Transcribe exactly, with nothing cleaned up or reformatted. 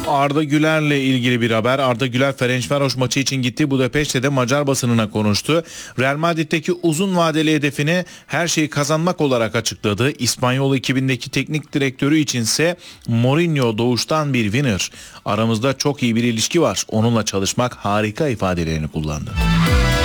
Arda Güler'le ilgili bir haber. Arda Güler Ferencvaros maçı için gittiği Budapeşte'de Macar basınına konuştu. Real Madrid'deki uzun vadeli hedefini her şeyi kazanmak olarak açıkladı. İspanyol ekibindeki teknik direktörü içinse Mourinho doğuştan bir winner. Aramızda çok iyi bir ilişki var. Onunla çalışmak harika ifadelerini kullandı.